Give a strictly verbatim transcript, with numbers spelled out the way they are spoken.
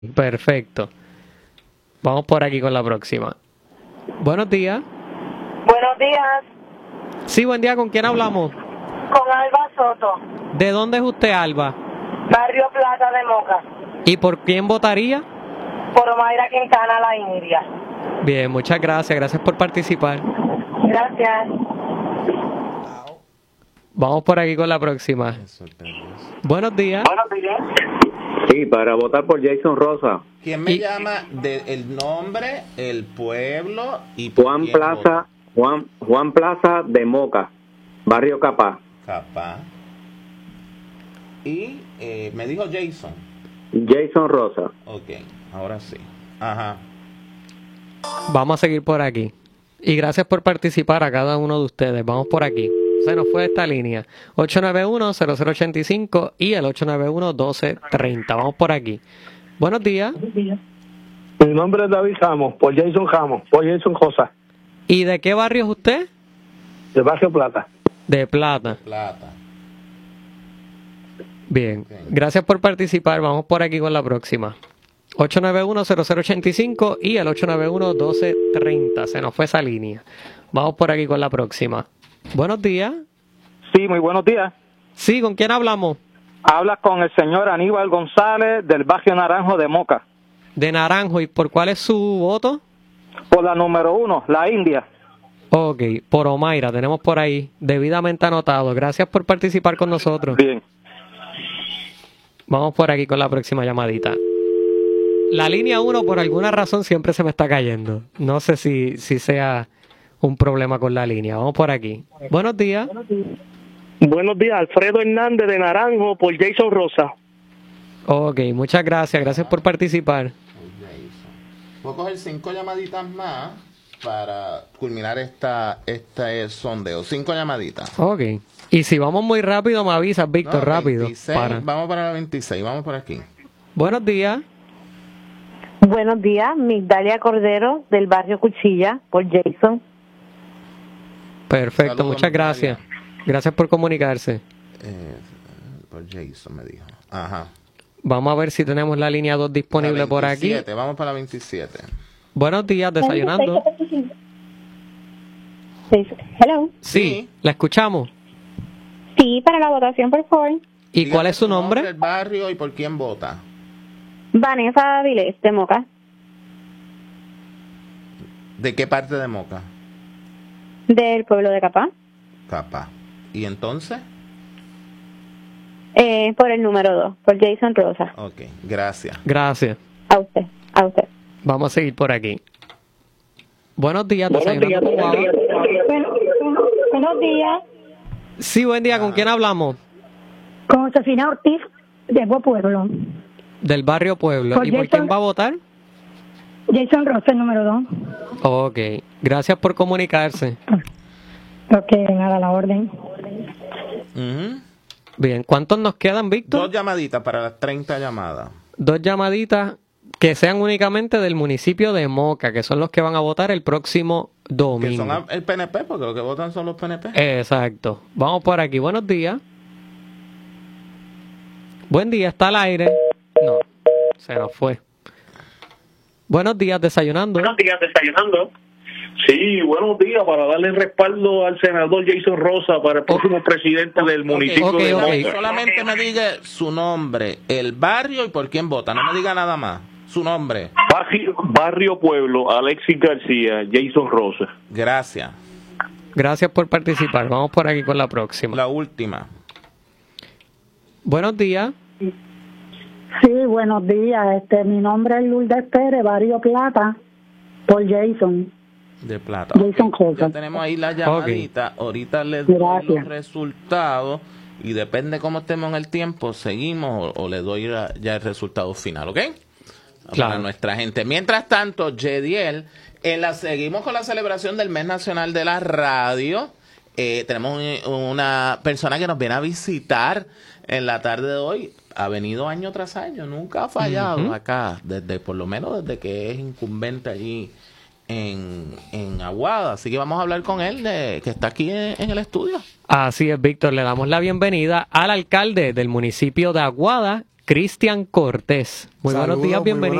Perfecto. Vamos por aquí con la próxima. Buenos días. Buenos días, Sí, buen día. ¿Con quién hablamos? con Alba Soto, ¿De dónde es usted, Alba? Barrio Plata de Moca, ¿Y por quién votaría? por Omaira Quintana, la India. Bien, muchas gracias. Gracias por participar. Gracias. Vamos por aquí con la próxima. Buenos días. Buenos días. Sí, para votar por Jason Rosa. ¿Quién me Y- llama del nombre, el pueblo y por Juan quién Plaza, vota? Juan, Juan Plaza de Moca, Barrio Capá. Capaz. Y eh, me dijo Jason. Jason Rosa. Ok, ahora sí. Ajá. Vamos a seguir por aquí. Y gracias por participar a cada uno de ustedes. Vamos por aquí. Se nos fue esta línea. ocho nueve uno, cero cero ocho cinco y el ocho nueve uno, uno dos tres cero. Vamos por aquí. Buenos días. Mi nombre es David Ramos, por Jason Ramos, por Jason Rosa, ¿Y de qué barrio es usted? de Barrio Plata. De Plata. Plata. Bien. Ok. Gracias por participar. Vamos por aquí con la próxima. ocho nueve uno, cero cero ocho cinco y el ocho nueve uno, uno dos tres cero. Se nos fue esa línea. Vamos por aquí con la próxima. Buenos días. Sí, muy buenos días. Sí, ¿con quién hablamos? Hablas con el señor Aníbal González del Barrio Naranjo de Moca, De Naranjo. ¿Y por cuál es su voto? por la número uno, la India. Ok, por Omaira, tenemos por ahí, debidamente anotado. Gracias por participar con nosotros. Bien. Vamos por aquí con la próxima llamadita. La línea uno, por alguna razón, siempre se me está cayendo. No sé si, si sea un problema con la línea. Vamos por aquí. Buenos días. Buenos días, Alfredo Hernández de Naranjo, por Jason Rosa. Ok, muchas gracias. Gracias por participar. Voy a coger cinco llamaditas más para culminar esta, este sondeo. Cinco llamaditas. Ok. Y si vamos muy rápido, me avisas, Víctor, No, rápido. veintiséis, Para. Vamos para la veintiséis, vamos por aquí. Buenos días. Buenos días, Migdalia Cordero, del Barrio Cuchilla, por Jason. Perfecto, Saludos, muchas gracias. Gracias por comunicarse. Eh, por Jason me dijo. Ajá. Vamos a ver si tenemos la línea dos disponible La por aquí. veintisiete, vamos para la veintisiete. Buenos días, desayunando. Hello. Sí, la escuchamos. Sí, para la votación, por favor. ¿Y Dígame cuál es su nombre? El barrio y por quién vota. Vanessa Avilés, de Moca. ¿De qué parte de Moca? Del pueblo de Capá. Capaz. ¿Y entonces? Eh, por el número dos, por Jason Rosa. Ok, gracias. Gracias. A usted, a usted. Vamos a seguir por aquí. Buenos días, desayunando con Guava. Bueno, buenos días. Sí, buen día. ¿Con quién hablamos? Con Josefina Ortiz, de Buen Pueblo. Del barrio Pueblo. Por ¿Y por Jason- quién va a votar? Jason Rosa, el número dos. Ok. Gracias por comunicarse. Ok, nada, la orden. Ujú. Bien. ¿Cuántos nos quedan, Víctor? Dos llamaditas para las treinta llamadas. Dos llamaditas que sean únicamente del municipio de Moca, que son los que van a votar el próximo Que domingo. son a- el P N P, porque los que votan son los P N P. Exacto. Vamos por aquí. Buenos días. Buen día, está al aire. No, se nos fue. Buenos días, desayunando. Buenos días, desayunando. Sí, buenos días, para darle respaldo al senador Jason Rosa para el próximo presidente del municipio ok, de ok. Moca. Solamente me diga su nombre, el barrio y por quién vota. No me diga nada más. Su nombre. Barrio, Barrio Pueblo, Alexis García, Jason Rosa. Gracias. Gracias por participar. Vamos por aquí con la próxima. La última. Buenos días. Sí, buenos días. Este, mi nombre es Lourdes Pérez, Barrio Plata, por Jason. De plata. Jason Ok. Rosa. Ya tenemos ahí la llamadita. Ahorita les doy Gracias. los resultados. Y depende cómo estemos en el tiempo, seguimos o, o le doy la- ya el resultado final, ¿ok? Claro. Para nuestra gente. Mientras tanto, Yediel, en la, seguimos con la celebración del Mes Nacional de la Radio. Eh, tenemos un- una persona que nos viene a visitar en la tarde de hoy. Ha venido año tras año, nunca ha fallado Ujú. acá, desde por lo menos desde que es incumbente allí en, en Aguada. Así que vamos a hablar con él, de, que está aquí en, en el estudio. Así es, Víctor. Le damos la bienvenida al alcalde del municipio de Aguada Cristian Cortés. Muy Saludos, buenos días, muy bienvenido.